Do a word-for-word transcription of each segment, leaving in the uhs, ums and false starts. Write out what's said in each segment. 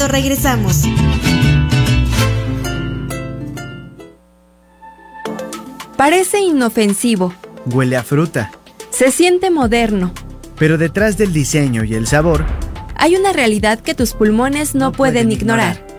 pronto regresamos. Parece inofensivo. Huele a fruta. Se siente moderno. Pero detrás del diseño y el sabor, hay una realidad que tus pulmones no, no pueden, pueden ignorar. ignorar.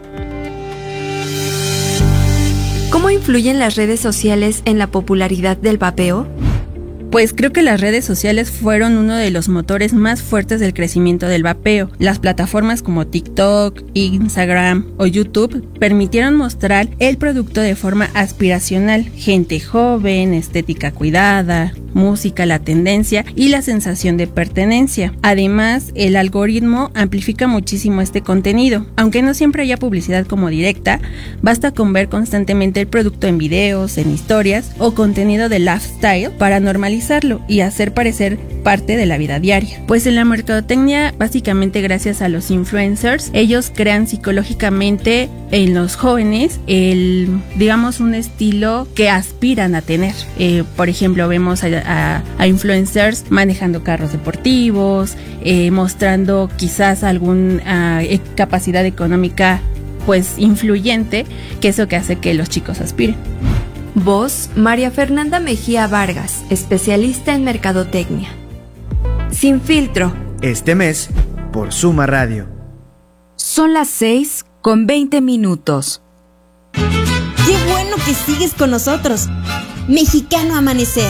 ¿Cómo influyen las redes sociales en la popularidad del vapeo? Pues creo que las redes sociales fueron uno de los motores más fuertes del crecimiento del vapeo. Las plataformas como TikTok, Instagram o YouTube permitieron mostrar el producto de forma aspiracional. Gente joven, estética cuidada, música, la tendencia y la sensación de pertenencia. Además, el algoritmo amplifica muchísimo este contenido. Aunque no siempre haya publicidad como directa, basta con ver constantemente el producto en videos, en historias o contenido de lifestyle para normalizar y hacer parecer parte de la vida diaria. Pues en la mercadotecnia, básicamente gracias a los influencers, ellos crean psicológicamente en los jóvenes el, digamos, un estilo que aspiran a tener. Eh, por ejemplo, vemos a, a, a influencers manejando carros deportivos, eh, mostrando quizás alguna uh, capacidad económica pues influyente, que es lo que hace que los chicos aspiren. Voz, María Fernanda Mejía Vargas, especialista en mercadotecnia. Sin filtro. Este mes, por Suma Radio. Son las seis con veinte minutos. ¡Qué bueno que sigues con nosotros! Mexicano Amanecer.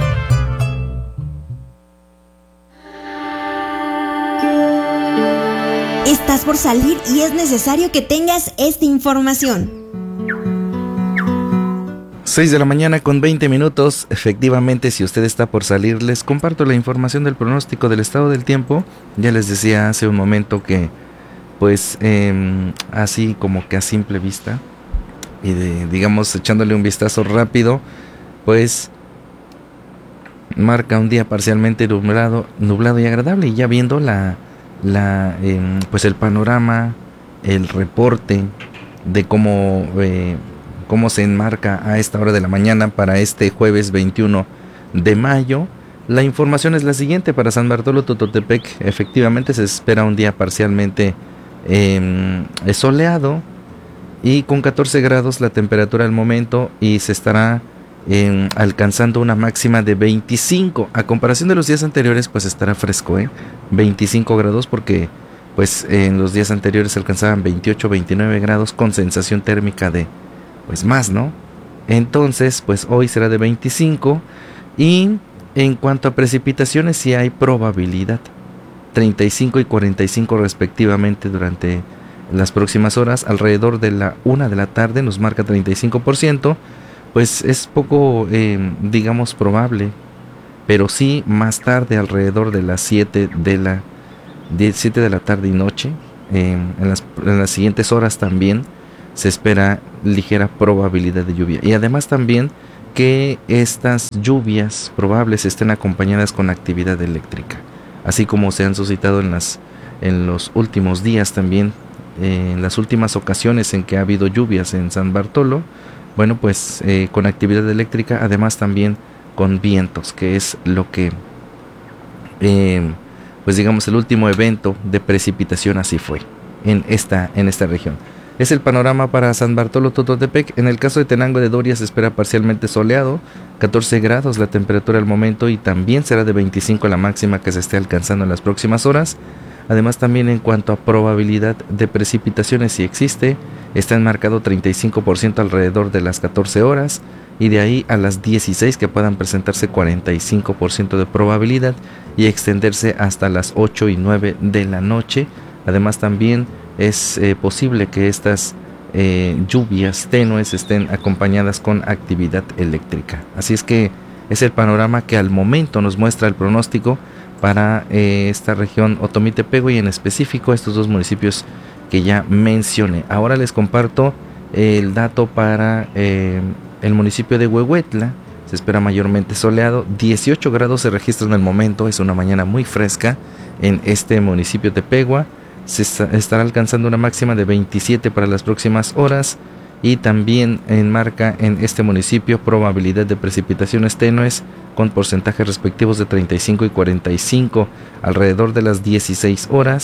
Estás por salir y es necesario que tengas esta información. seis de la mañana con veinte minutos. Efectivamente, si usted está por salir, les comparto la información del pronóstico del estado del tiempo. Ya les decía hace un momento que, pues, eh, así como que a simple vista y de, digamos, echándole un vistazo rápido, pues marca un día parcialmente nublado, nublado y agradable. Y ya viendo la, la, eh, pues el panorama, el reporte de cómo eh, cómo se enmarca a esta hora de la mañana para este jueves veintiuno de mayo. La información es la siguiente: para San Bartolo Tototepec efectivamente se espera un día parcialmente eh, soleado y con catorce grados la temperatura al momento, y se estará eh, alcanzando una máxima de veinticinco. A comparación de los días anteriores, pues estará fresco, ¿eh? veinticinco grados, porque pues en los días anteriores se alcanzaban veintiocho, veintinueve grados con sensación térmica de pues más, ¿no? Entonces, pues hoy será de veinticinco. Y en cuanto a precipitaciones, sí hay probabilidad, treinta y cinco y cuarenta y cinco respectivamente durante las próximas horas. Alrededor de la una de la tarde nos marca treinta y cinco por ciento, pues es poco, eh, digamos, probable, pero sí más tarde, alrededor de las siete de la, siete de la tarde y noche, eh, en, las, en las siguientes horas también se espera ligera probabilidad de lluvia. Y además también que estas lluvias probables estén acompañadas con actividad eléctrica, así como se han suscitado en, las, en los últimos días también, eh, en las últimas ocasiones en que ha habido lluvias en San Bartolo. Bueno, pues eh, con actividad eléctrica, además también con vientos, que es lo que, eh, pues digamos, el último evento de precipitación así fue en esta, en esta región. Es el panorama para San Bartolo Tototepec. En el caso de Tenango de Doria se espera parcialmente soleado, catorce grados la temperatura al momento, y también será de veinticinco la máxima que se esté alcanzando en las próximas horas. Además también en cuanto a probabilidad de precipitaciones, si existe, está enmarcado treinta y cinco por ciento alrededor de las catorce horas, y de ahí a las dieciséis que puedan presentarse cuarenta y cinco por ciento de probabilidad y extenderse hasta las ocho y nueve de la noche. Además también es eh, posible que estas eh, lluvias tenues estén acompañadas con actividad eléctrica. Así es que es el panorama que al momento nos muestra el pronóstico para eh, esta región Otomí-Tepehue, y en específico estos dos municipios que ya mencioné. Ahora les comparto el dato para eh, el municipio de Huehuetla. Se espera mayormente soleado, dieciocho grados se registran en el momento, es una mañana muy fresca en este municipio de Tepehue. Se estará alcanzando una máxima de veintisiete para las próximas horas, y también enmarca en este municipio probabilidad de precipitaciones tenues con porcentajes respectivos de treinta y cinco y cuarenta y cinco alrededor de las dieciséis horas,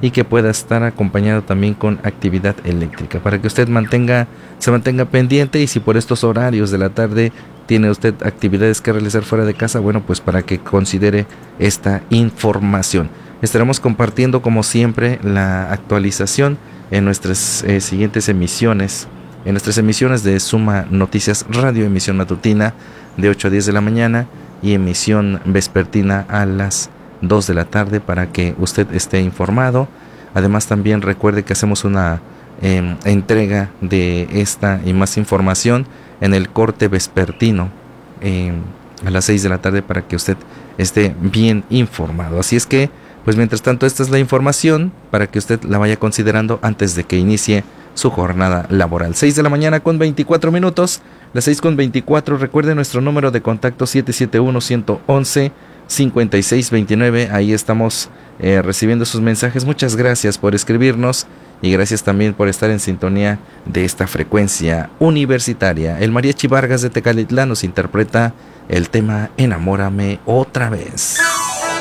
y que pueda estar acompañado también con actividad eléctrica, para que usted mantenga, se mantenga pendiente, y si por estos horarios de la tarde tiene usted actividades que realizar fuera de casa, bueno, pues para que considere esta información. Estaremos compartiendo como siempre la actualización en nuestras eh, siguientes emisiones, en nuestras emisiones de Suma Noticias Radio, emisión matutina de ocho a diez de la mañana y emisión vespertina a las dos de la tarde, para que usted esté informado. Además, también recuerde que hacemos una eh, entrega de esta y más información en el corte vespertino eh, a las seis de la tarde, para que usted esté bien informado. Así es que, pues mientras tanto, esta es la información para que usted la vaya considerando antes de que inicie su jornada laboral. seis de la mañana con veinticuatro minutos, las seis con veinticuatro. Recuerde nuestro número de contacto siete siete uno, uno uno uno, cinco seis dos nueve. Ahí estamos eh, recibiendo sus mensajes. Muchas gracias por escribirnos y gracias también por estar en sintonía de esta frecuencia universitaria. El Mariachi Vargas de Tecalitlán nos interpreta el tema Enamórame otra vez.